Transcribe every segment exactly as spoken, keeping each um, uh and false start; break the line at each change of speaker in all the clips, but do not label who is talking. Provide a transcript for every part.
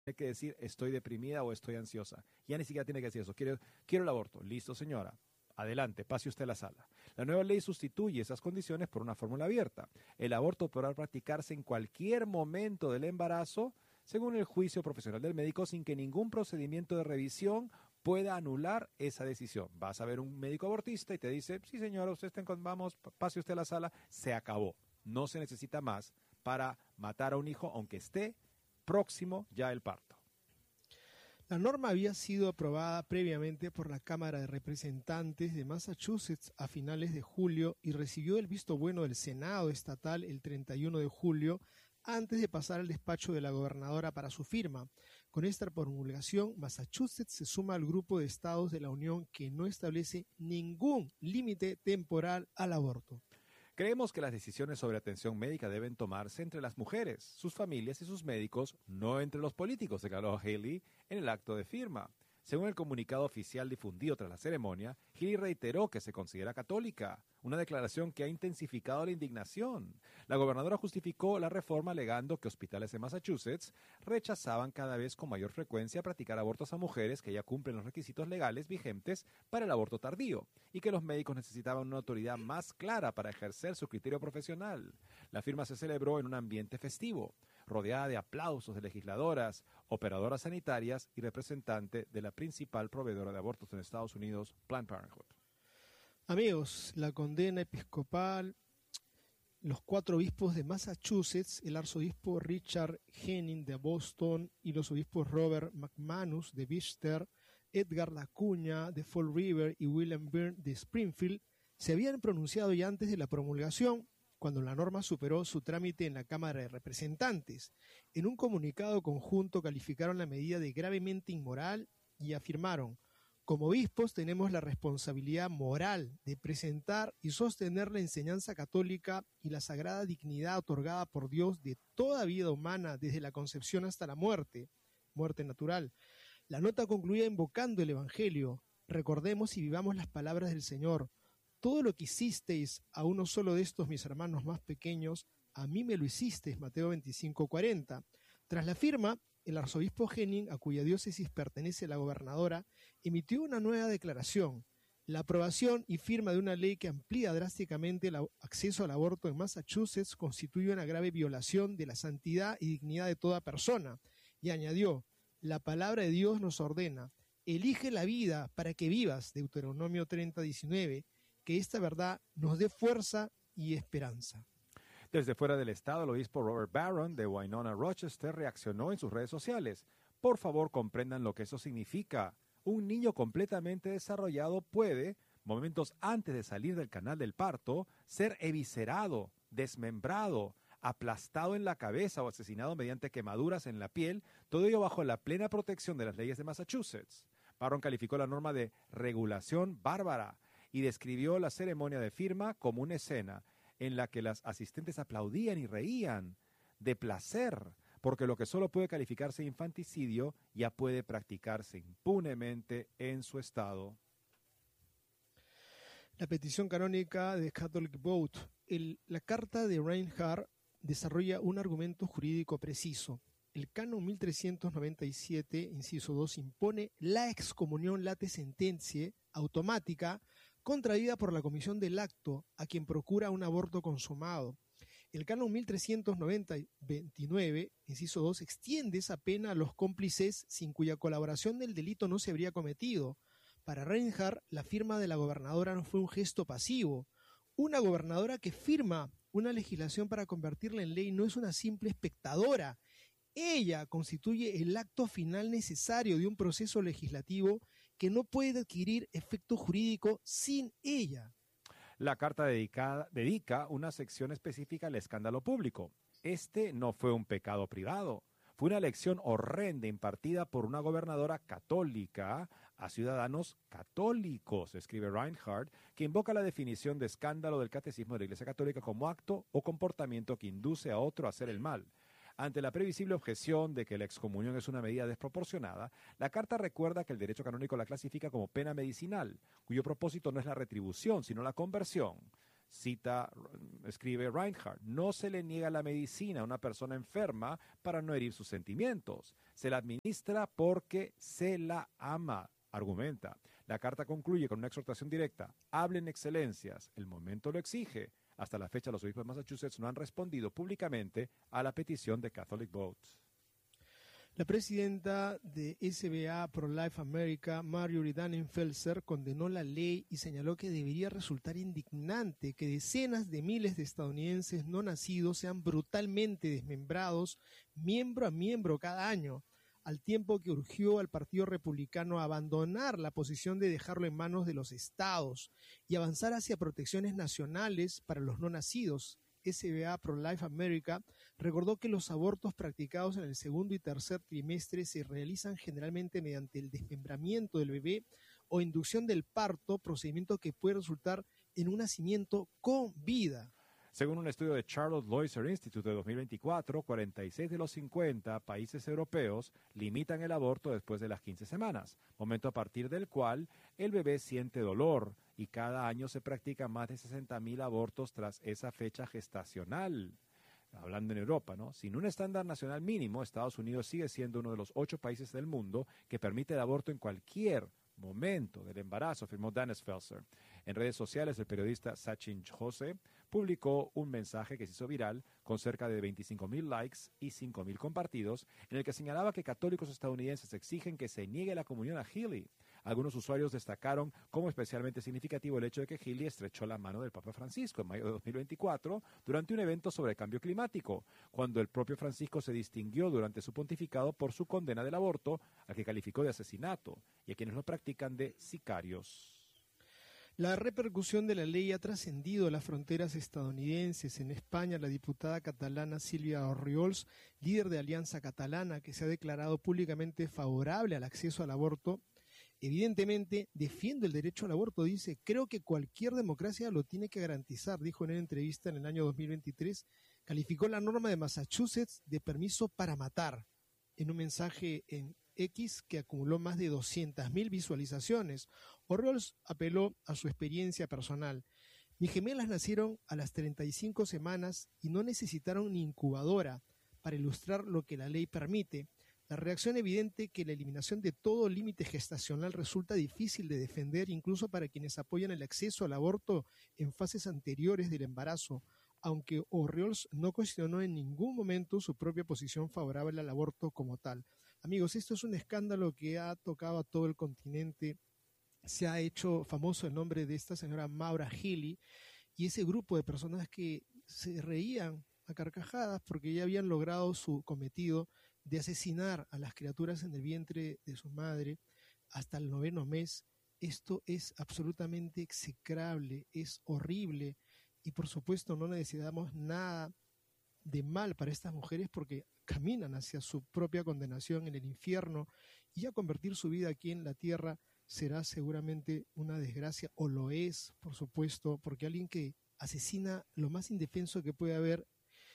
Tiene que decir estoy deprimida o estoy ansiosa. Ya ni siquiera tiene que decir eso. Quiero, quiero el aborto. Listo, señora. Adelante, pase usted a la sala. La nueva ley sustituye esas condiciones por una fórmula abierta. El aborto podrá practicarse en cualquier momento del embarazo, según el juicio profesional del médico, sin que ningún procedimiento de revisión pueda anular esa decisión. Vas a ver un médico abortista y te dice, sí señora, usted está en, vamos, pase usted a la sala. Se acabó. No se necesita más para matar a un hijo, aunque esté próximo ya el parto.
La norma había sido aprobada previamente por la Cámara de Representantes de Massachusetts a finales de julio y recibió el visto bueno del Senado estatal el treinta y uno de julio, antes de pasar al despacho de la gobernadora para su firma. Con esta promulgación, Massachusetts se suma al grupo de estados de la Unión que no establece ningún límite temporal al aborto.
Creemos que las decisiones sobre atención médica deben tomarse entre las mujeres, sus familias y sus médicos, no entre los políticos, declaró Haley en el acto de firma. Según el comunicado oficial difundido tras la ceremonia, Haley reiteró que se considera católica, una declaración que ha intensificado la indignación. La gobernadora justificó la reforma alegando que hospitales en Massachusetts rechazaban cada vez con mayor frecuencia practicar abortos a mujeres que ya cumplen los requisitos legales vigentes para el aborto tardío y que los médicos necesitaban una autoridad más clara para ejercer su criterio profesional. La firma se celebró en un ambiente festivo, rodeada de aplausos de legisladoras, operadoras sanitarias y representante de la principal proveedora de abortos en Estados Unidos, Planned Parenthood.
Amigos, la condena episcopal, los cuatro obispos de Massachusetts, el arzobispo Richard Henning de Boston y los obispos Robert McManus de Bicester, Edgar Lacuña de Fall River y William Byrne de Springfield, se habían pronunciado ya antes de la promulgación, cuando la norma superó su trámite en la Cámara de Representantes. En un comunicado conjunto calificaron la medida de gravemente inmoral y afirmaron: como obispos tenemos la responsabilidad moral de presentar y sostener la enseñanza católica y la sagrada dignidad otorgada por Dios de toda vida humana desde la concepción hasta la muerte, muerte natural. La nota concluía invocando el Evangelio. Recordemos y vivamos las palabras del Señor. Todo lo que hicisteis a uno solo de estos mis hermanos más pequeños, a mí me lo hicisteis, Mateo veinticinco cuarenta. Tras la firma, el arzobispo Henning, a cuya diócesis pertenece la gobernadora, emitió una nueva declaración. La aprobación y firma de una ley que amplía drásticamente el acceso al aborto en Massachusetts constituye una grave violación de la santidad y dignidad de toda persona. Y añadió: la palabra de Dios nos ordena, elige la vida para que vivas, Deuteronomio treinta diecinueve, que esta verdad nos dé fuerza y esperanza.
Desde fuera del estado, el obispo Robert Barron de Winona, Rochester, reaccionó en sus redes sociales. Por favor, comprendan lo que eso significa. Un niño completamente desarrollado puede, momentos antes de salir del canal del parto, ser eviscerado, desmembrado, aplastado en la cabeza o asesinado mediante quemaduras en la piel, todo ello bajo la plena protección de las leyes de Massachusetts. Barron calificó la norma de regulación bárbara y describió la ceremonia de firma como una escena en la que las asistentes aplaudían y reían de placer, porque lo que solo puede calificarse infanticidio ya puede practicarse impunemente en su estado.
La petición canónica de Catholic Vote. El, la carta de Reinhardt desarrolla un argumento jurídico preciso. El canon mil trescientos noventa y siete, inciso dos, impone la excomunión late sententiae automática contraída por la comisión del acto a quien procura un aborto consumado. El canon mil trescientos noventa y veintinueve, inciso dos, extiende esa pena a los cómplices sin cuya colaboración del delito no se habría cometido. Para Reinhardt, la firma de la gobernadora no fue un gesto pasivo. Una gobernadora que firma una legislación para convertirla en ley no es una simple espectadora. Ella constituye el acto final necesario de un proceso legislativo que no puede adquirir efecto jurídico sin ella.
La carta dedica, dedica una sección específica al escándalo público. Este no fue un pecado privado. Fue una lección horrenda impartida por una gobernadora católica a ciudadanos católicos, escribe Reinhardt, que invoca la definición de escándalo del Catecismo de la Iglesia Católica como acto o comportamiento que induce a otro a hacer el mal. Ante la previsible objeción de que la excomunión es una medida desproporcionada, la carta recuerda que el derecho canónico la clasifica como pena medicinal, cuyo propósito no es la retribución, sino la conversión. Cita, escribe Reinhardt, no se le niega la medicina a una persona enferma para no herir sus sentimientos. Se la administra porque se la ama, argumenta. La carta concluye con una exhortación directa. Hablen excelencias, el momento lo exige. Hasta la fecha, los obispos de Massachusetts no han respondido públicamente a la petición de Catholic Vote.
La presidenta de S B A Pro-Life America, Marjorie Dannenfelser, condenó la ley y señaló que debería resultar indignante que decenas de miles de estadounidenses no nacidos sean brutalmente desmembrados miembro a miembro cada año, al tiempo que urgió al Partido Republicano a abandonar la posición de dejarlo en manos de los estados y avanzar hacia protecciones nacionales para los no nacidos. S B A Pro-Life America recordó que los abortos practicados en el segundo y tercer trimestre se realizan generalmente mediante el desmembramiento del bebé o inducción del parto, procedimiento que puede resultar en un nacimiento con vida.
Según un estudio de Charlotte Loiser Institute de dos mil veinticuatro, cuarenta y seis de los cincuenta países europeos limitan el aborto después de las quince semanas, momento a partir del cual el bebé siente dolor, y cada año se practican más de sesenta mil abortos tras esa fecha gestacional. Hablando en Europa, ¿no? Sin un estándar nacional mínimo, Estados Unidos sigue siendo uno de los ocho países del mundo que permite el aborto en cualquier momento del embarazo, afirmó Dannenfelser. En redes sociales, el periodista Sachin Jose publicó un mensaje que se hizo viral con cerca de veinticinco mil likes y cinco mil compartidos, en el que señalaba que católicos estadounidenses exigen que se niegue la comunión a Healy. Algunos usuarios destacaron como especialmente significativo el hecho de que Healy estrechó la mano del Papa Francisco en mayo de dos mil veinticuatro durante un evento sobre cambio climático, cuando el propio Francisco se distinguió durante su pontificado por su condena del aborto, al que calificó de asesinato, y a quienes lo practican de sicarios.
La repercusión de la ley ha trascendido las fronteras estadounidenses. En España, la diputada catalana Silvia Orriols, líder de Alianza Catalana, que se ha declarado públicamente favorable al acceso al aborto, evidentemente defiende el derecho al aborto. Dice, creo que cualquier democracia lo tiene que garantizar, dijo en una entrevista en el año dos mil veintitrés. Calificó la norma de Massachusetts de permiso para matar en un mensaje en X que acumuló más de doscientas mil visualizaciones. Orriols apeló a su experiencia personal. Mis gemelas nacieron a las treinta y cinco semanas y no necesitaron ni incubadora para ilustrar lo que la ley permite. La reacción evidente que la eliminación de todo límite gestacional resulta difícil de defender incluso para quienes apoyan el acceso al aborto en fases anteriores del embarazo, aunque Orriols no cuestionó en ningún momento su propia posición favorable al aborto como tal. Amigos, esto es un escándalo que ha tocado a todo el continente. Se ha hecho famoso el nombre de esta señora Maura Healey y ese grupo de personas que se reían a carcajadas porque ya habían logrado su cometido de asesinar a las criaturas en el vientre de su madre hasta el noveno mes. Esto es absolutamente execrable, es horrible y por supuesto no necesitamos nada de mal para estas mujeres porque caminan hacia su propia condenación en el infierno y ya convertir su vida aquí en la tierra será seguramente una desgracia, o lo es, por supuesto, porque alguien que asesina lo más indefenso que puede haber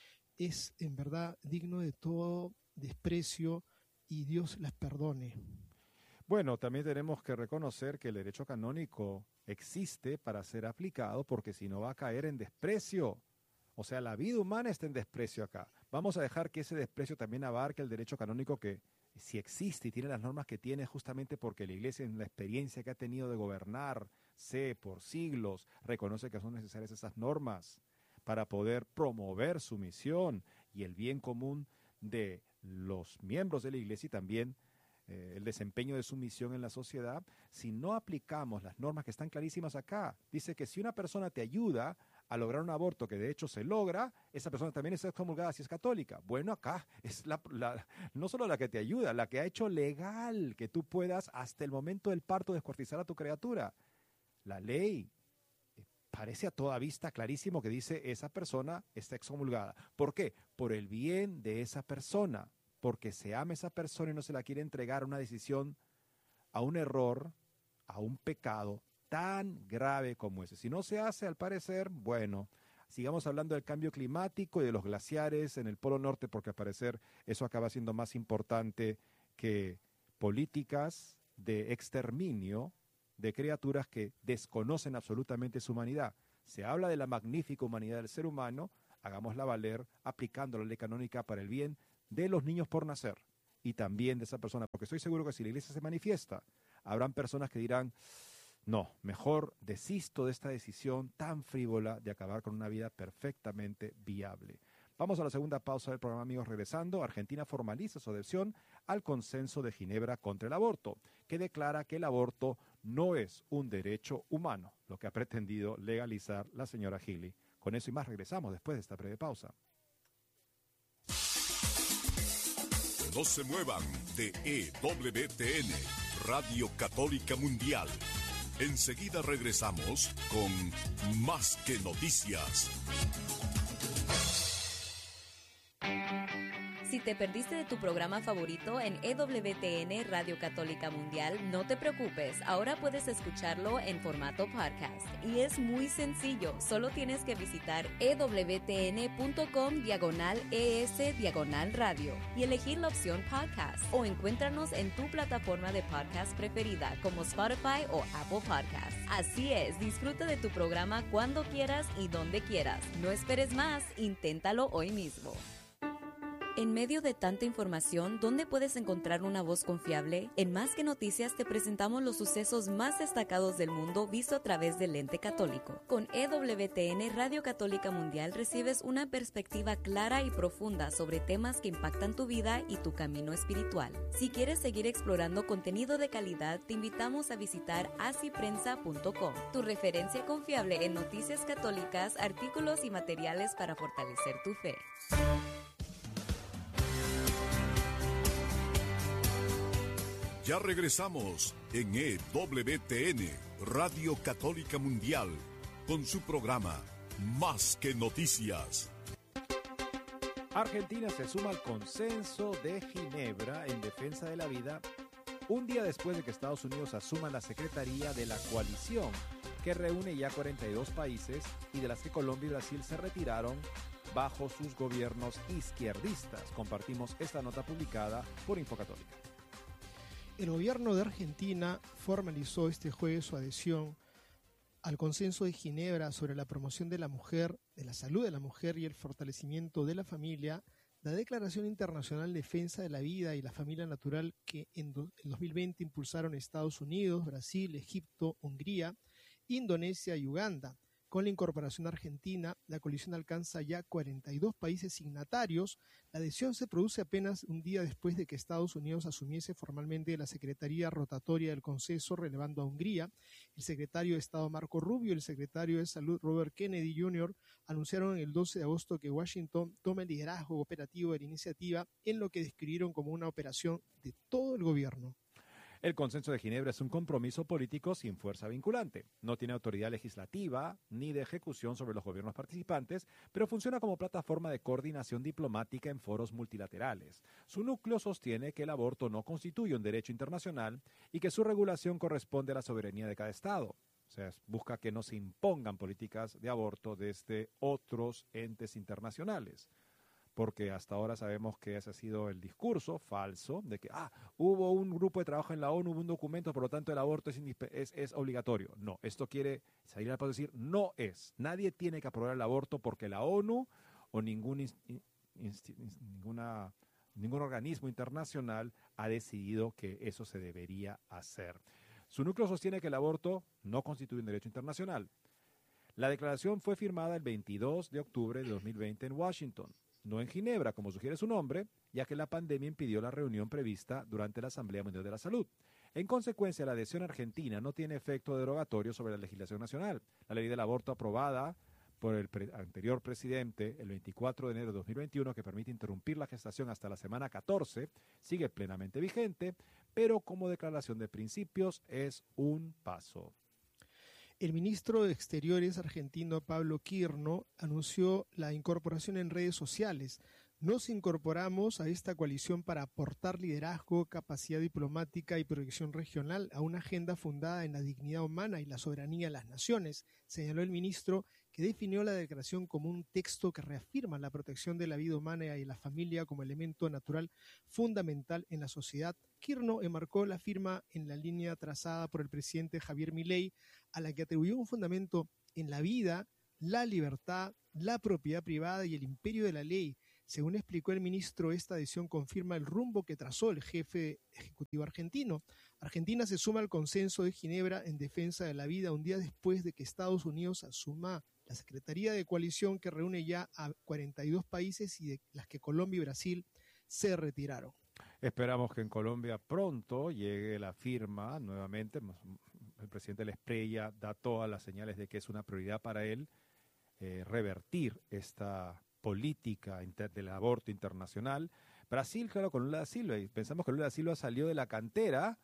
es en verdad digno de todo desprecio y Dios las perdone.
Bueno, también tenemos que reconocer que el derecho canónico existe para ser aplicado porque si no va a caer en desprecio. O sea, la vida humana está en desprecio acá. Vamos a dejar que ese desprecio también abarque el derecho canónico que si existe y tiene las normas que tiene justamente porque la Iglesia en la experiencia que ha tenido de gobernarse por siglos reconoce que son necesarias esas normas para poder promover su misión y el bien común de los miembros de la Iglesia y también eh, el desempeño de su misión en la sociedad. Si no aplicamos las normas que están clarísimas acá, dice que si una persona te ayuda a lograr un aborto que de hecho se logra, esa persona también es excomulgada si es católica. Bueno, acá es la, la, no solo la que te ayuda, la que ha hecho legal que tú puedas hasta el momento del parto descuartizar a tu criatura. La ley parece a toda vista clarísimo que dice esa persona está excomulgada. ¿Por qué? Por el bien de esa persona, porque se ama a esa persona y no se la quiere entregar a una decisión, a un error, a un pecado tan grave como ese. Si no se hace, al parecer, bueno, sigamos hablando del cambio climático y de los glaciares en el Polo Norte, porque al parecer eso acaba siendo más importante que políticas de exterminio de criaturas que desconocen absolutamente su humanidad. Se habla de la magnífica humanidad del ser humano, hagámosla valer aplicando la ley canónica para el bien de los niños por nacer y también de esa persona, porque estoy seguro que si la iglesia se manifiesta, habrán personas que dirán, no, mejor desisto de esta decisión tan frívola de acabar con una vida perfectamente viable. Vamos a la segunda pausa del programa, amigos. Regresando, Argentina formaliza su adhesión al Consenso de Ginebra contra el aborto, que declara que el aborto no es un derecho humano, lo que ha pretendido legalizar la señora Healy. Con eso y más regresamos después de esta breve pausa.
No se muevan de E W T N, Radio Católica Mundial. Enseguida regresamos con Más que Noticias.
Si te perdiste de tu programa favorito en E W T N Radio Católica Mundial, no te preocupes, ahora puedes escucharlo en formato podcast. Y es muy sencillo, solo tienes que visitar ewtn.com diagonal es diagonal radio y elegir la opción podcast, o encuéntranos en tu plataforma de podcast preferida como Spotify o Apple Podcasts. Así es, disfruta de tu programa cuando quieras y donde quieras. No esperes más, inténtalo hoy mismo. En medio de tanta información, ¿dónde puedes encontrar una voz confiable? En Más que Noticias te presentamos los sucesos más destacados del mundo visto a través del lente católico. Con E W T N Radio Católica Mundial recibes una perspectiva clara y profunda sobre temas que impactan tu vida y tu camino espiritual. Si quieres seguir explorando contenido de calidad, te invitamos a visitar así prensa punto com, tu referencia confiable en noticias católicas, artículos y materiales para fortalecer tu fe.
Ya regresamos en E W T N, Radio Católica Mundial, con su programa Más que Noticias.
Argentina se suma al Consenso de Ginebra en defensa de la vida un día después de que Estados Unidos asuma la secretaría de la coalición, que reúne ya cuarenta y dos países y de las que Colombia y Brasil se retiraron bajo sus gobiernos izquierdistas. Compartimos esta nota publicada por Infocatólica.
El gobierno de Argentina formalizó este jueves su adhesión al Consenso de Ginebra sobre la promoción de la mujer, de la salud de la mujer y el fortalecimiento de la familia, la Declaración Internacional de Defensa de la Vida y la Familia Natural que en dos mil veinte impulsaron Estados Unidos, Brasil, Egipto, Hungría, Indonesia y Uganda. Con la incorporación argentina, la coalición alcanza ya cuarenta y dos países signatarios. La adhesión se produce apenas un día después de que Estados Unidos asumiese formalmente la secretaría rotatoria del Consenso, relevando a Hungría. El secretario de Estado Marco Rubio y el secretario de Salud Robert Kennedy junior anunciaron el doce de agosto que Washington tome el liderazgo operativo de la iniciativa en lo que describieron como una operación de todo el gobierno.
El Consenso de Ginebra es un compromiso político sin fuerza vinculante. No tiene autoridad legislativa ni de ejecución sobre los gobiernos participantes, pero funciona como plataforma de coordinación diplomática en foros multilaterales. Su núcleo sostiene que el aborto no constituye un derecho internacional y que su regulación corresponde a la soberanía de cada Estado. O sea, busca que no se impongan políticas de aborto desde otros entes internacionales. Porque hasta ahora sabemos que ese ha sido el discurso falso de que ah, hubo un grupo de trabajo en la ONU, hubo un documento, por lo tanto el aborto es, es, es obligatorio. No, esto quiere salir a decir, no es. Nadie tiene que aprobar el aborto porque la ONU o ningún, inst, inst, ninguna, ningún organismo internacional ha decidido que eso se debería hacer. Su núcleo sostiene que el aborto no constituye un derecho internacional. La declaración fue firmada el veintidós de octubre de dos mil veinte en Washington. No en Ginebra, como sugiere su nombre, ya que la pandemia impidió la reunión prevista durante la Asamblea Mundial de la Salud. En consecuencia, la adhesión argentina no tiene efecto derogatorio sobre la legislación nacional. La ley del aborto aprobada por el pre- anterior presidente el veinticuatro de enero de dos mil veintiuno, que permite interrumpir la gestación hasta la semana catorce, sigue plenamente vigente, pero como declaración de principios es un paso.
El ministro de Exteriores argentino Pablo Quirno anunció la incorporación en redes sociales. Nos incorporamos a esta coalición para aportar liderazgo, capacidad diplomática y proyección regional a una agenda fundada en la dignidad humana y la soberanía de las naciones, señaló el ministro, que definió la declaración como un texto que reafirma la protección de la vida humana y la familia como elemento natural fundamental en la sociedad. Quirno enmarcó la firma en la línea trazada por el presidente Javier Milei, a la que atribuyó un fundamento en la vida, la libertad, la propiedad privada y el imperio de la ley. Según explicó el ministro, esta decisión confirma el rumbo que trazó el jefe ejecutivo argentino. Argentina se suma al consenso de Ginebra en defensa de la vida un día después de que Estados Unidos asuma la Secretaría de Coalición, que reúne ya a cuarenta y dos países y de las que Colombia y Brasil se retiraron.
Esperamos que en Colombia pronto llegue la firma nuevamente. El presidente L'esprella da todas las señales de que es una prioridad para él eh, revertir esta política inter del aborto internacional. Brasil, claro, con Lula da Silva, y pensamos que Lula da Silva salió de la cantera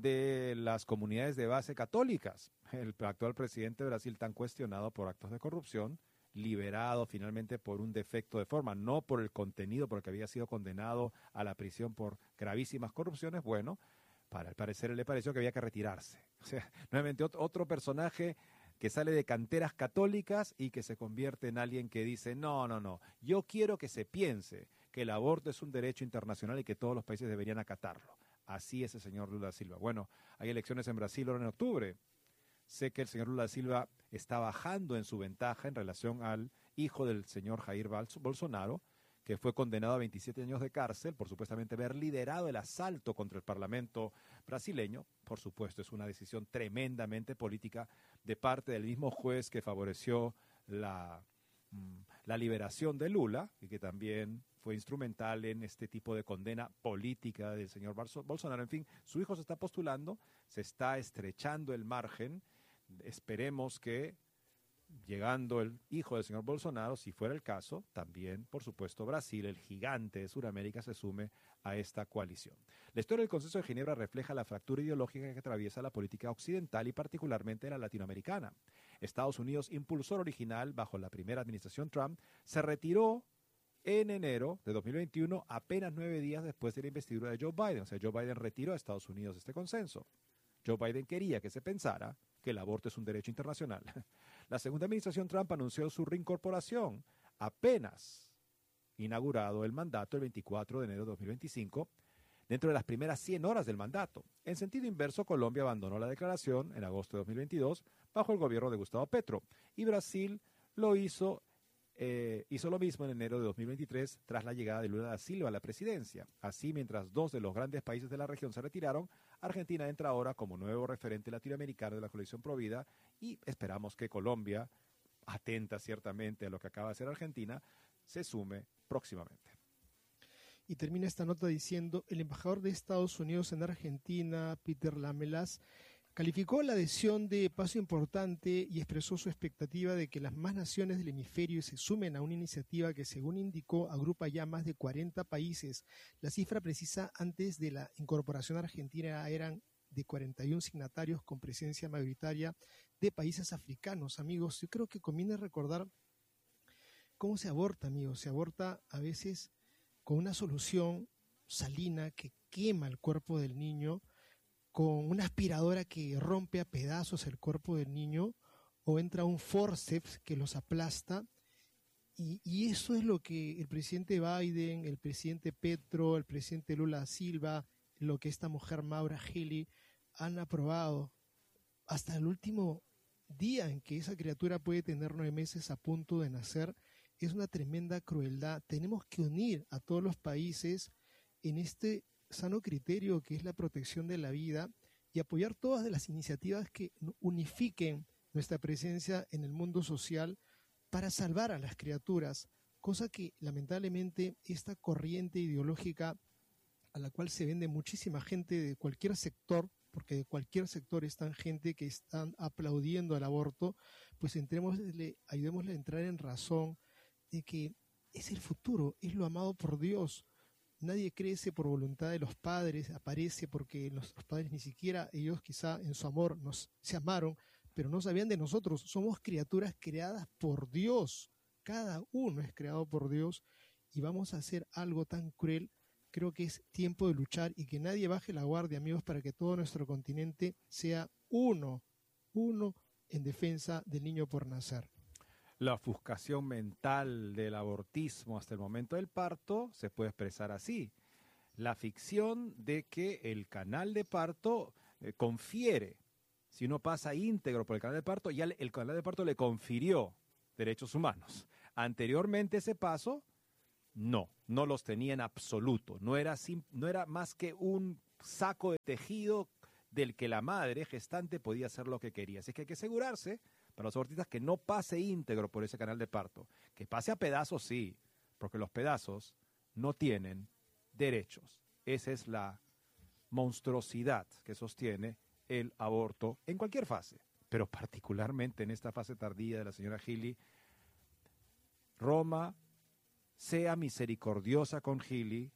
de las comunidades de base católicas. El actual presidente de Brasil, tan cuestionado por actos de corrupción, liberado finalmente por un defecto de forma, no por el contenido, porque había sido condenado a la prisión por gravísimas corrupciones. Bueno, para el parecer le pareció que había que retirarse. O sea, nuevamente otro, otro personaje que sale de canteras católicas y que se convierte en alguien que dice, no, no, no, yo quiero que se piense que el aborto es un derecho internacional y que todos los países deberían acatarlo. Así es el señor Lula da Silva. Bueno, hay elecciones en Brasil ahora en octubre. Sé que el señor Lula da Silva está bajando en su ventaja en relación al hijo del señor Jair Bolsonaro, que fue condenado a veintisiete años de cárcel por supuestamente haber liderado el asalto contra el Parlamento brasileño. Por supuesto, es una decisión tremendamente política de parte del mismo juez que favoreció la, la liberación de Lula y que también fue instrumental en este tipo de condena política del señor Bolsonaro. En fin, su hijo se está postulando, se está estrechando el margen. Esperemos que, llegando el hijo del señor Bolsonaro, si fuera el caso, también, por supuesto, Brasil, el gigante de Sudamérica, se sume a esta coalición. La historia del Consenso de Ginebra refleja la fractura ideológica que atraviesa la política occidental y particularmente la latinoamericana. Estados Unidos, impulsor original bajo la primera administración Trump, se retiró en enero de dos mil veintiuno, apenas nueve días después de la investidura de Joe Biden. O sea, Joe Biden retiró a Estados Unidos de este consenso. Joe Biden quería que se pensara que el aborto es un derecho internacional. La segunda administración Trump anunció su reincorporación apenas inaugurado el mandato el veinticuatro de enero de dos mil veinticinco, dentro de las primeras cien horas del mandato. En sentido inverso, Colombia abandonó la declaración en agosto de dos mil veintidós bajo el gobierno de Gustavo Petro y Brasil lo hizo Eh, hizo lo mismo en enero de dos mil veintitrés tras la llegada de Lula da Silva a la presidencia. Así, mientras dos de los grandes países de la región se retiraron, Argentina entra ahora como nuevo referente latinoamericano de la coalición Provida y esperamos que Colombia, atenta ciertamente a lo que acaba de hacer Argentina, se sume próximamente.
Y termina esta nota diciendo, el embajador de Estados Unidos en Argentina, Peter Lamelas, calificó la adhesión de paso importante y expresó su expectativa de que las más naciones del hemisferio se sumen a una iniciativa que, según indicó, agrupa ya más de cuarenta países. La cifra precisa antes de la incorporación argentina eran de cuarenta y uno signatarios con presencia mayoritaria de países africanos. Amigos, yo creo que conviene recordar cómo se aborta, amigos. Se aborta a veces con una solución salina que quema el cuerpo del niño, con una aspiradora que rompe a pedazos el cuerpo del niño, o entra un forceps que los aplasta, y, y eso es lo que el presidente Biden, el presidente Petro, el presidente Lula da Silva, lo que esta mujer Maura Healey han aprobado. Hasta el último día en que esa criatura puede tener nueve meses a punto de nacer, es una tremenda crueldad. Tenemos que unir a todos los países en este sano criterio que es la protección de la vida y apoyar todas las iniciativas que unifiquen nuestra presencia en el mundo social para salvar a las criaturas, cosa que lamentablemente esta corriente ideológica a la cual se vende muchísima gente de cualquier sector, porque de cualquier sector están gente que están aplaudiendo al aborto, pues entrémosle, ayudémosle a entrar en razón de que es el futuro, es lo amado por Dios. Nadie crece por voluntad de los padres, aparece porque los, los padres ni siquiera, ellos quizá en su amor nos se amaron, pero no sabían de nosotros. Somos criaturas creadas por Dios, cada uno es creado por Dios y vamos a hacer algo tan cruel. Creo que es tiempo de luchar y que nadie baje la guardia, amigos, para que todo nuestro continente sea uno, uno en defensa del niño por nacer.
La ofuscación mental del abortismo hasta el momento del parto se puede expresar así. La ficción de que el canal de parto eh, confiere, si uno pasa íntegro por el canal de parto, ya el canal de parto le confirió derechos humanos. Anteriormente ese paso, no, no los tenía en absoluto. No era, sim- no era más que un saco de tejido del que la madre gestante podía hacer lo que quería. Así que hay que asegurarse, para los abortistas, que no pase íntegro por ese canal de parto. Que pase a pedazos, sí, porque los pedazos no tienen derechos. Esa es la monstruosidad que sostiene el aborto en cualquier fase, pero particularmente en esta fase tardía de la señora Healy. Roma sea misericordiosa con Healy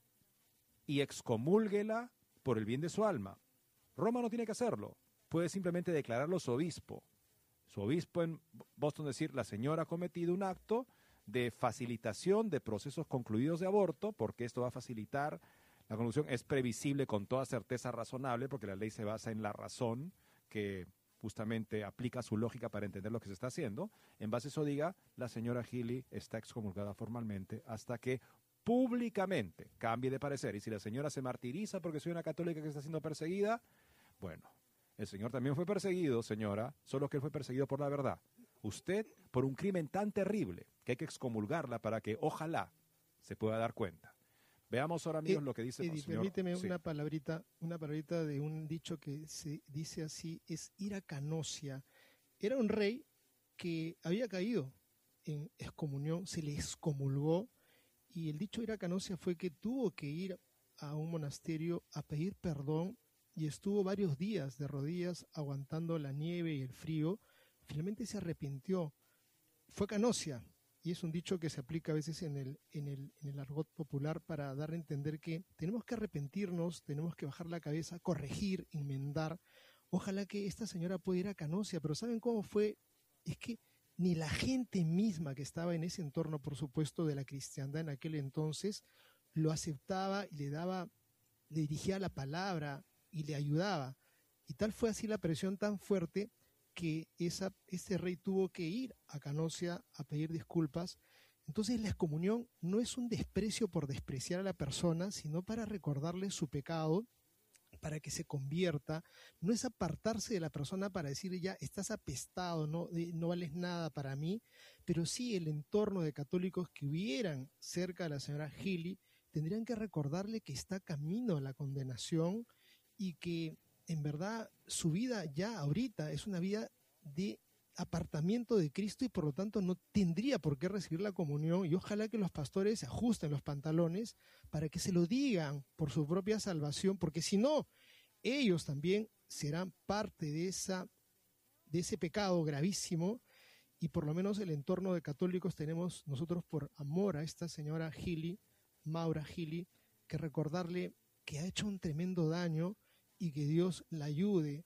y excomúlguela por el bien de su alma. Roma no tiene que hacerlo, puede simplemente declararlo su obispo. Su obispo en Boston decir, la señora ha cometido un acto de facilitación de procesos concluidos de aborto, porque esto va a facilitar, la conclusión es previsible con toda certeza razonable, porque la ley se basa en la razón, que justamente aplica su lógica para entender lo que se está haciendo. En base a eso diga, la señora Healy está excomulgada formalmente hasta que públicamente cambie de parecer. Y si la señora se martiriza porque soy una católica que está siendo perseguida, bueno, el señor también fue perseguido, señora, solo que él fue perseguido por la verdad. Usted por un crimen tan terrible que hay que excomulgarla para que ojalá se pueda dar cuenta. Veamos ahora, amigos,
Eh,
lo que dice
Eddie,
el señor.
permíteme
Sí.
una palabrita, una palabrita de un dicho que se dice así, es ira canosia. Era un rey que había caído en excomunión, se le excomulgó, y el dicho ira canosia fue que tuvo que ir a un monasterio a pedir perdón y estuvo varios días de rodillas aguantando la nieve y el frío. Finalmente se arrepintió. Fue canosia. Y es un dicho que se aplica a veces en el, en el, en el argot popular para dar a entender que tenemos que arrepentirnos, tenemos que bajar la cabeza, corregir, enmendar. Ojalá que esta señora pueda ir a Canosia, pero ¿saben cómo fue? Es que ni la gente misma que estaba en ese entorno, por supuesto, de la cristiandad en aquel entonces, lo aceptaba y le daba, le dirigía la palabra y le ayudaba. Y tal fue así la presión tan fuerte que esa, ese rey tuvo que ir a Canosia a pedir disculpas. Entonces la excomunión no es un desprecio por despreciar a la persona, sino para recordarle su pecado, para que se convierta. No es apartarse de la persona para decirle ya estás apestado, no, no vales nada para mí, pero sí el entorno de católicos que hubieran cerca de la señora Healy tendrían que recordarle que está camino a la condenación y que en verdad su vida ya ahorita es una vida de apartamiento de Cristo y por lo tanto no tendría por qué recibir la comunión, y ojalá que los pastores se ajusten los pantalones para que se lo digan por su propia salvación, porque si no, ellos también serán parte de, esa, de ese pecado gravísimo. Y por lo menos el entorno de católicos tenemos nosotros, por amor a esta señora Healy, Maura Healy, que recordarle que ha hecho un tremendo daño y que Dios la ayude,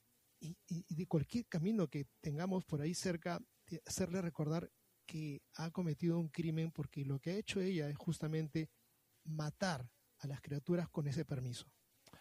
y, y, y de cualquier camino que tengamos por ahí cerca, hacerle recordar que ha cometido un crimen, porque lo que ha hecho ella es justamente matar a las criaturas con ese permiso.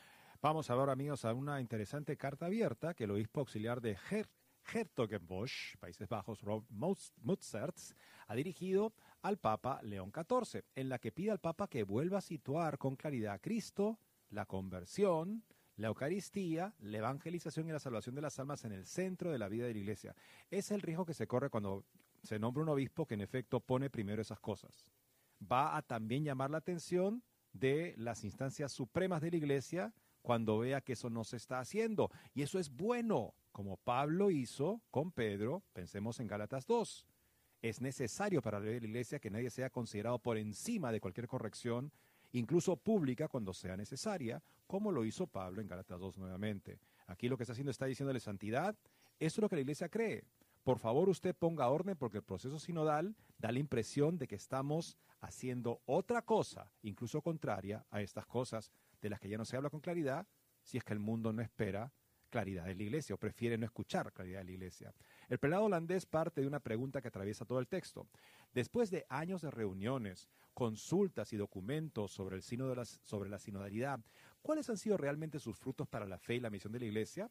Vamos ahora, amigos, a una interesante carta abierta que el obispo auxiliar de Her Hertogenbosch, Países Bajos, Rob Mutzerts, ha dirigido al Papa León catorce, en la que pide al Papa que vuelva a situar con claridad a Cristo, la conversión, la Eucaristía, la evangelización y la salvación de las almas en el centro de la vida de la Iglesia. Es el riesgo que se corre cuando se nombra un obispo que en efecto pone primero esas cosas. Va a también llamar la atención de las instancias supremas de la Iglesia cuando vea que eso no se está haciendo. Y eso es bueno, como Pablo hizo con Pedro, pensemos en Gálatas dos. Es necesario para la vida de la Iglesia que nadie sea considerado por encima de cualquier corrección, incluso pública cuando sea necesaria, como lo hizo Pablo en Gálatas dos nuevamente. Aquí lo que está haciendo está diciéndole santidad. Eso es lo que la Iglesia cree. Por favor, usted ponga orden, porque el proceso sinodal da la impresión de que estamos haciendo otra cosa, incluso contraria a estas cosas de las que ya no se habla con claridad, si es que el mundo no espera claridad de la Iglesia o prefiere no escuchar claridad de la Iglesia. El prelado holandés parte de una pregunta que atraviesa todo el texto. Después de años de reuniones, consultas y documentos sobre el sino de las, sobre la sinodalidad, ¿cuáles han sido realmente sus frutos para la fe y la misión de la Iglesia?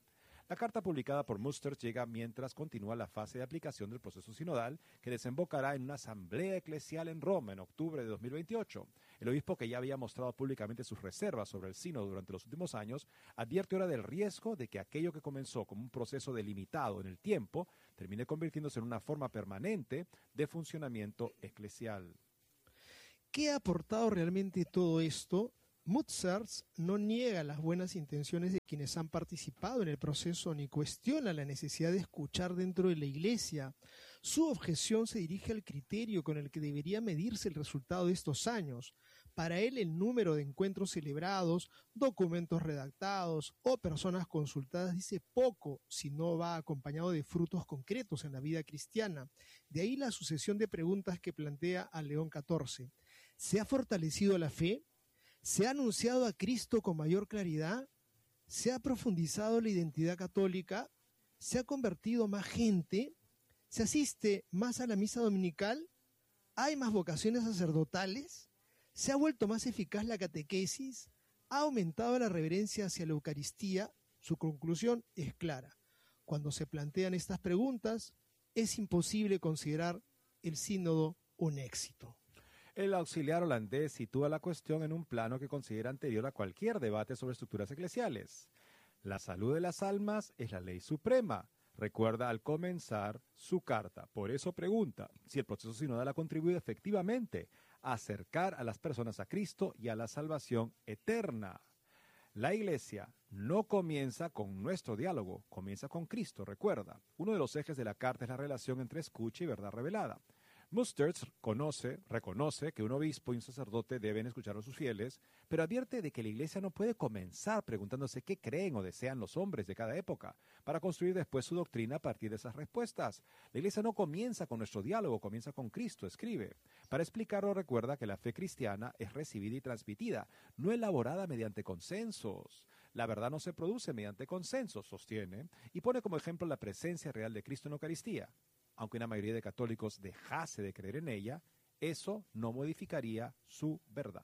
La carta publicada por Musters llega mientras continúa la fase de aplicación del proceso sinodal que desembocará en una asamblea eclesial en Roma en octubre de dos mil veintiocho. El obispo, que ya había mostrado públicamente sus reservas sobre el sínodo durante los últimos años, advierte ahora del riesgo de que aquello que comenzó como un proceso delimitado en el tiempo termine convirtiéndose en una forma permanente de funcionamiento eclesial.
¿Qué ha aportado realmente todo esto? Musters no niega las buenas intenciones de quienes han participado en el proceso ni cuestiona la necesidad de escuchar dentro de la Iglesia. Su objeción se dirige al criterio con el que debería medirse el resultado de estos años. Para él, el número de encuentros celebrados, documentos redactados o personas consultadas dice poco si no va acompañado de frutos concretos en la vida cristiana. De ahí la sucesión de preguntas que plantea a León catorce. ¿Se ha fortalecido la fe? ¿Se ha anunciado a Cristo con mayor claridad? ¿Se ha profundizado la identidad católica? ¿Se ha convertido más gente? ¿Se asiste más a la misa dominical? ¿Hay más vocaciones sacerdotales? ¿Se ha vuelto más eficaz la catequesis? ¿Ha aumentado la reverencia hacia la Eucaristía? Su conclusión es clara. Cuando se plantean estas preguntas, es imposible considerar el sínodo un éxito.
El auxiliar holandés sitúa la cuestión en un plano que considera anterior a cualquier debate sobre estructuras eclesiales. La salud de las almas es la ley suprema, recuerda al comenzar su carta. Por eso pregunta si el proceso sinodal ha contribuido efectivamente a acercar a las personas a Cristo y a la salvación eterna. La Iglesia no comienza con nuestro diálogo, comienza con Cristo, recuerda. Uno de los ejes de la carta es la relación entre escucha y verdad revelada. Musters conoce, reconoce que un obispo y un sacerdote deben escuchar a sus fieles, pero advierte de que la Iglesia no puede comenzar preguntándose qué creen o desean los hombres de cada época, para construir después su doctrina a partir de esas respuestas. La Iglesia no comienza con nuestro diálogo, comienza con Cristo, escribe. Para explicarlo, recuerda que la fe cristiana es recibida y transmitida, no elaborada mediante consensos. La verdad no se produce mediante consensos, sostiene, y pone como ejemplo la presencia real de Cristo en la Eucaristía. Aunque una mayoría de católicos dejase de creer en ella, eso no modificaría su verdad.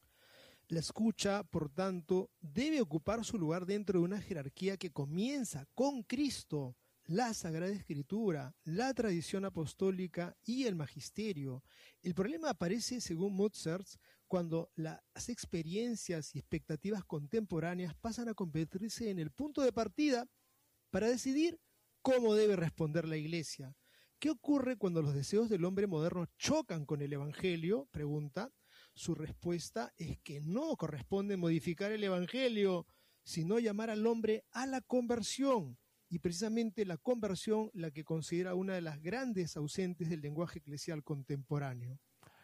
La escucha, por tanto, debe ocupar su lugar dentro de una jerarquía que comienza con Cristo, la Sagrada Escritura, la tradición apostólica y el magisterio. El problema aparece, según Musters, cuando las experiencias y expectativas contemporáneas pasan a convertirse en el punto de partida para decidir cómo debe responder la Iglesia. ¿Qué ocurre cuando los deseos del hombre moderno chocan con el Evangelio? Pregunta. Su respuesta es que no corresponde modificar el Evangelio, sino llamar al hombre a la conversión. Y precisamente la conversión la que considera una de las grandes ausentes del lenguaje eclesial contemporáneo.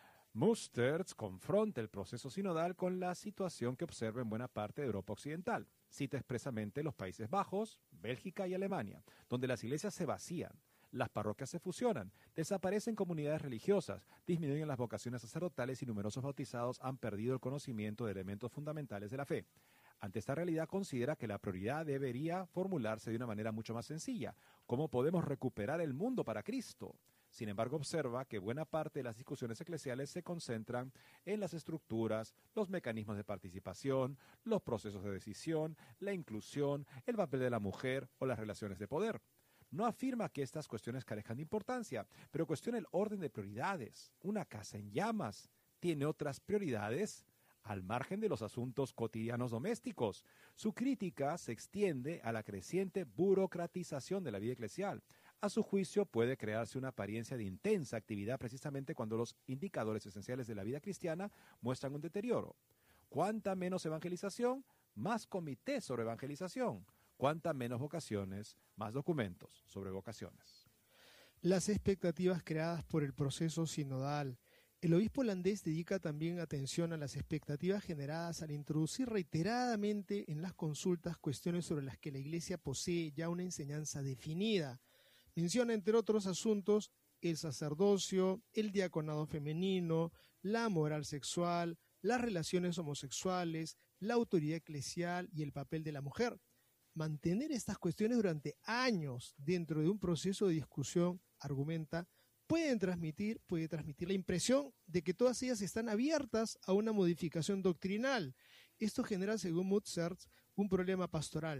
Musters confronta el proceso sinodal con la situación que observa en buena parte de Europa Occidental. Cita expresamente los Países Bajos, Bélgica y Alemania, donde las iglesias se vacían. Las parroquias se fusionan, desaparecen comunidades religiosas, disminuyen las vocaciones sacerdotales y numerosos bautizados han perdido el conocimiento de elementos fundamentales de la fe. Ante esta realidad considera que la prioridad debería formularse de una manera mucho más sencilla. ¿Cómo podemos recuperar el mundo para Cristo? Sin embargo, observa que buena parte de las discusiones eclesiales se concentran en las estructuras, los mecanismos de participación, los procesos de decisión, la inclusión, el papel de la mujer o las relaciones de poder. No afirma que estas cuestiones carezcan de importancia, pero cuestiona el orden de prioridades. Una casa en llamas tiene otras prioridades al margen de los asuntos cotidianos domésticos. Su crítica se extiende a la creciente burocratización de la vida eclesial. A su juicio, puede crearse una apariencia de intensa actividad precisamente cuando los indicadores esenciales de la vida cristiana muestran un deterioro. Cuanta menos evangelización, más comités sobre evangelización. Cuanta menos vocaciones, más documentos sobre vocaciones.
Las expectativas creadas por el proceso sinodal. El obispo holandés dedica también atención a las expectativas generadas al introducir reiteradamente en las consultas cuestiones sobre las que la Iglesia posee ya una enseñanza definida. Menciona, entre otros asuntos, el sacerdocio, el diaconado femenino, la moral sexual, las relaciones homosexuales, la autoridad eclesial y el papel de la mujer. Mantener estas cuestiones durante años dentro de un proceso de discusión, argumenta, pueden transmitir, puede transmitir la impresión de que todas ellas están abiertas a una modificación doctrinal. Esto genera, según Musters, un problema pastoral.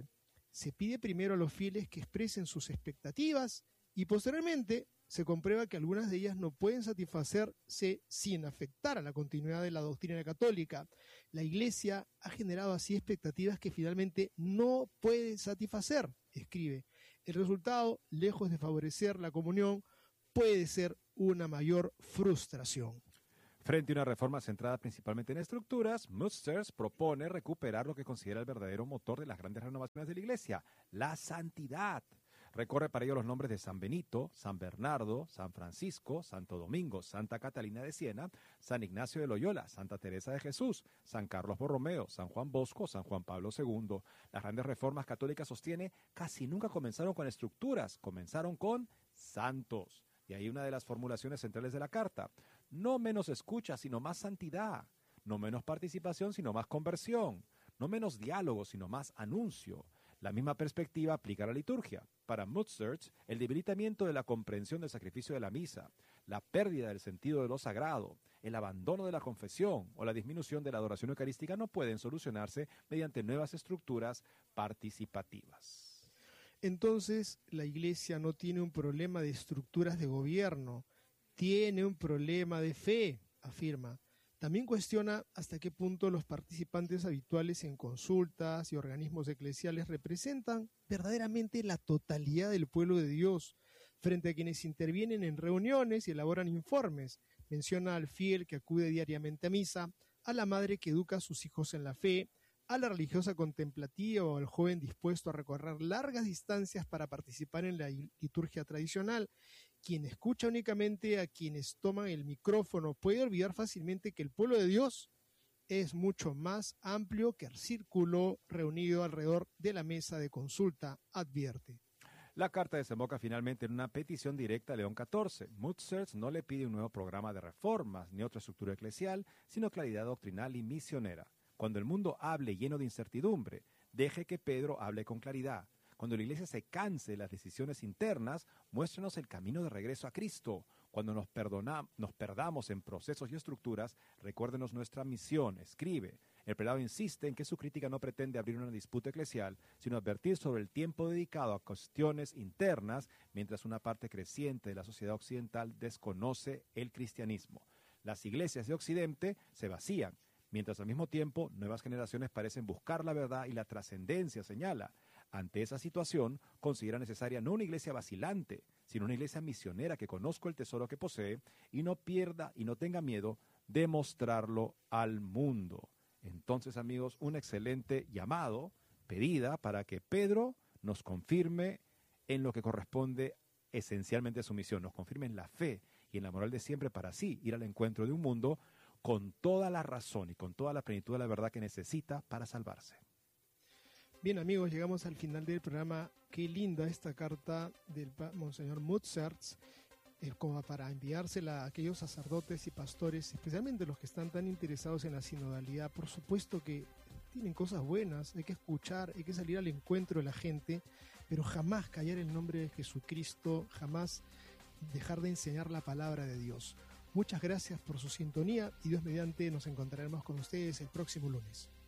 Se pide primero a los fieles que expresen sus expectativas y posteriormente se comprueba que algunas de ellas no pueden satisfacerse sin afectar a la continuidad de la doctrina católica. La Iglesia ha generado así expectativas que finalmente no puede satisfacer, escribe. El resultado, lejos de favorecer la comunión, puede ser una mayor frustración.
Frente a una reforma centrada principalmente en estructuras, Musters propone recuperar lo que considera el verdadero motor de las grandes renovaciones de la Iglesia, la santidad. Recorre para ello los nombres de San Benito, San Bernardo, San Francisco, Santo Domingo, Santa Catalina de Siena, San Ignacio de Loyola, Santa Teresa de Jesús, San Carlos Borromeo, San Juan Bosco, San Juan Pablo segundo. Las grandes reformas católicas, sostiene, casi nunca comenzaron con estructuras, comenzaron con santos. Y ahí una de las formulaciones centrales de la carta: no menos escucha, sino más santidad; no menos participación, sino más conversión; no menos diálogo, sino más anuncio. La misma perspectiva aplica a la liturgia. Para Musters, el debilitamiento de la comprensión del sacrificio de la misa, la pérdida del sentido de lo sagrado, el abandono de la confesión o la disminución de la adoración eucarística no pueden solucionarse mediante nuevas estructuras participativas.
Entonces, la Iglesia no tiene un problema de estructuras de gobierno, tiene un problema de fe, afirma. También cuestiona hasta qué punto los participantes habituales en consultas y organismos eclesiales representan verdaderamente la totalidad del pueblo de Dios, frente a quienes intervienen en reuniones y elaboran informes. Menciona al fiel que acude diariamente a misa, a la madre que educa a sus hijos en la fe, a la religiosa contemplativa o al joven dispuesto a recorrer largas distancias para participar en la liturgia tradicional. Quien escucha únicamente a quienes toman el micrófono puede olvidar fácilmente que el pueblo de Dios es mucho más amplio que el círculo reunido alrededor de la mesa de consulta, advierte.
La carta desemboca finalmente en una petición directa a León catorce. Musters no le pide un nuevo programa de reformas ni otra estructura eclesial, sino claridad doctrinal y misionera. Cuando el mundo hable lleno de incertidumbre, deje que Pedro hable con claridad. Cuando la Iglesia se canse de las decisiones internas, muéstrenos el camino de regreso a Cristo. Cuando nos, perdona, nos perdamos en procesos y estructuras, recuérdenos nuestra misión, escribe. El prelado insiste en que su crítica no pretende abrir una disputa eclesial, sino advertir sobre el tiempo dedicado a cuestiones internas, mientras una parte creciente de la sociedad occidental desconoce el cristianismo. Las iglesias de Occidente se vacían, mientras al mismo tiempo nuevas generaciones parecen buscar la verdad y la trascendencia, señala. Ante esa situación, considera necesaria no una iglesia vacilante, sino una iglesia misionera que conozca el tesoro que posee y no pierda y no tenga miedo de mostrarlo al mundo. Entonces, amigos, un excelente llamado, pedida para que Pedro nos confirme en lo que corresponde esencialmente a su misión, nos confirme en la fe y en la moral de siempre para así ir al encuentro de un mundo con toda la razón y con toda la plenitud de la verdad que necesita para salvarse.
Bien, amigos, llegamos al final del programa. Qué linda esta carta del Monseñor Musters, eh, como para enviársela a aquellos sacerdotes y pastores, especialmente los que están tan interesados en la sinodalidad. Por supuesto que tienen cosas buenas, hay que escuchar, hay que salir al encuentro de la gente, pero jamás callar el nombre de Jesucristo, jamás dejar de enseñar la palabra de Dios. Muchas gracias por su sintonía y Dios mediante nos encontraremos con ustedes el próximo lunes.